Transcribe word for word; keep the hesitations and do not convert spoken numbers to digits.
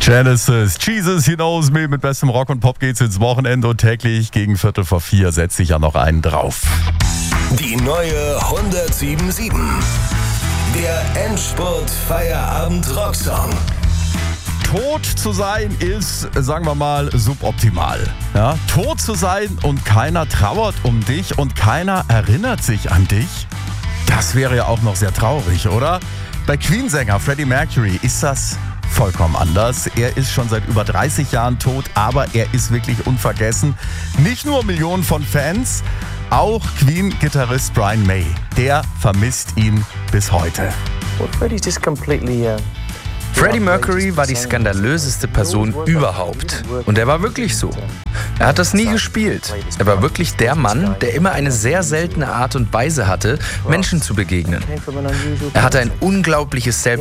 Genesis, Jesus, He Knows Me, mit bestem Rock und Pop geht's ins Wochenende und täglich gegen Viertel vor vier setze ich ja noch einen drauf. Die neue hundertsieben Komma sieben. Der Endspurt-Feierabend-Rocksong. Tot zu sein ist, sagen wir mal, suboptimal. Ja? Tot zu sein und keiner trauert um dich und keiner erinnert sich an dich, das wäre ja auch noch sehr traurig, oder? Bei Queen-Sänger Freddie Mercury ist das vollkommen anders. Er ist schon seit über dreißig Jahren tot, aber er ist wirklich unvergessen. Nicht nur Millionen von Fans, auch Queen-Gitarrist Brian May. Der vermisst ihn bis heute. Well, Freddie's just completely, uh Freddie Mercury war die skandalöseste Person überhaupt. Und er war wirklich so. Er hat das nie gespielt. Er war wirklich der Mann, der immer eine sehr seltene Art und Weise hatte, Menschen zu begegnen. Er hatte ein unglaubliches Selbstbewusstsein.